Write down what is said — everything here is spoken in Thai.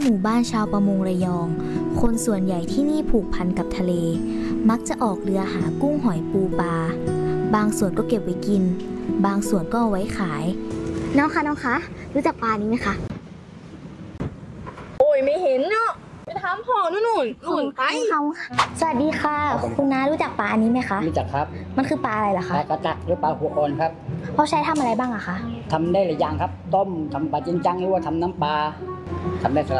หมู่บ้านชาวประมงระยอง คนส่วนใหญ่ที่นี่ผูกพันกับทะเล มักจะออกเรือหากุ้งหอยปูปลา บางส่วนก็เก็บไว้กิน บางส่วนก็เอาไว้ขาย น้องคะรู้จักปลานี้ไหมคะโอ้ยไม่เห็นเนาะไปถามพ่อนู่นไปเขาสวัสดีค่ะ คุณน้ารู้จักปลาอันนี้ไหมคะรู้จักครับมันคือปลาอะไรเหรอปคะลากระจักหรือปลาหัวอ่อนครับเขาใช้ทำอะไรบ้างอะคะทำได้หลายอย่างครับ ต้มทำปลาจิ้นจังหรือว่าทำน้ำปลาทำได้สาร